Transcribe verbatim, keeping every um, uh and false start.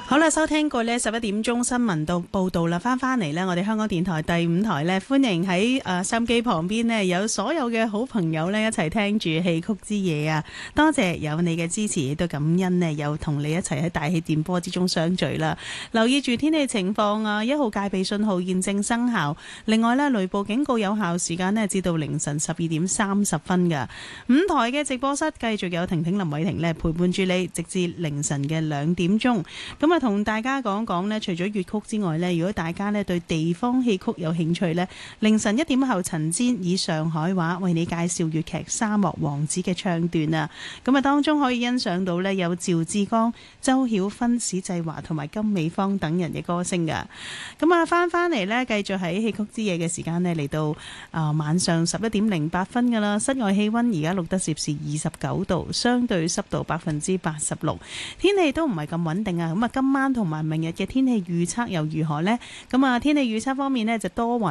好啦，收聽過呢十一點鐘新聞到報道啦，翻翻嚟呢，我哋香港電台第五台呢，歡迎喺誒收音機旁邊呢，有所有嘅好朋友呢，一齊聽住戲曲之夜啊！多謝有你嘅支持，亦都感恩呢，有同你一齊喺大氣電波之中相聚啦。留意住天氣情況啊，一號戒備信號現正生效，另外呢，雷暴警告有效時間呢，至到凌晨十二點三十分噶。五台嘅直播室繼續有婷婷林偉婷呢，陪伴住你，直至凌晨嘅兩點鐘。咁啊，同大家講講呢，除咗粵曲之外呢，如果大家呢對地方戲曲有興趣呢，凌晨一點後陳煎以上海話為你介紹粵劇《沙漠王子》嘅唱段啊。咁啊，當中可以欣賞到呢有趙志剛、周曉芬、史濟華同埋金美芳等人嘅歌聲噶。咁啊，翻翻嚟呢，繼續喺戲曲之夜嘅時間呢，嚟到啊、呃、晚上十一點零八分噶啦。室外氣溫而家錄得攝氏二十九度，相對濕度百分之八十六，天氣都唔係咁穩定啊。咁啊，今晚同埋明日嘅天氣預測又如何呢？咁啊，天氣預測方面呢，就多雲。